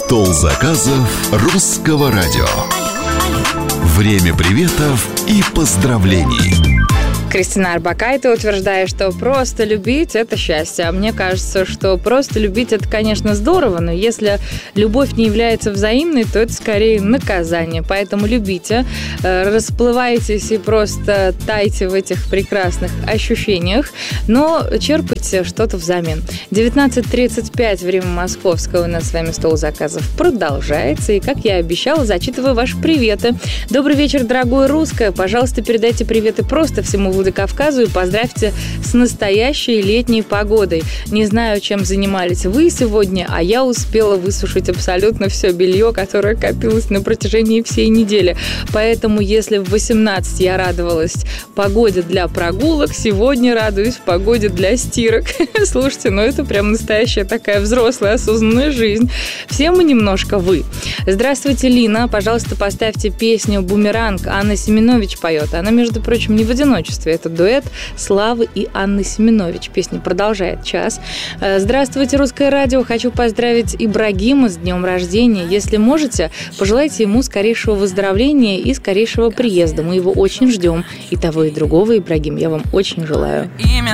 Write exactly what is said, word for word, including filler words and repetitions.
Стол заказов Русского радио. Время приветов и поздравлений. Кристина Орбакайте утверждает, что просто любить – это счастье. А мне кажется, что просто любить – это, конечно, здорово, но если любовь не является взаимной, то это скорее наказание. Поэтому любите, расплывайтесь и просто тайте в этих прекрасных ощущениях, но черпайте что-то взамен. девятнадцать тридцать пять, время московское, у нас с вами стол заказов продолжается. И, как я обещала, зачитываю ваши приветы. Добрый вечер, дорогое русское. Пожалуйста, передайте приветы просто всему Владикавказу и поздравьте с настоящей летней погодой. Не знаю, чем занимались вы сегодня, а я успела высушить абсолютно все белье, которое копилось на протяжении всей недели. Поэтому, если в восемнадцать я радовалась погоде для прогулок, сегодня радуюсь погоде для стирок. Слушайте, ну это прям настоящая такая взрослая, осознанная жизнь. Все мы немножко вы. Здравствуйте, Лина. Пожалуйста, поставьте песню «Бумеранг». Анна Семенович поет. Она, между прочим, не в одиночестве. Это дуэт Славы и Анны Семенович. Песня продолжает час. Здравствуйте, Русское радио. Хочу поздравить Ибрагима с днем рождения. Если можете, пожелайте ему скорейшего выздоровления и скорейшего приезда. Мы его очень ждем. И того, и другого, Ибрагим, я вам очень желаю.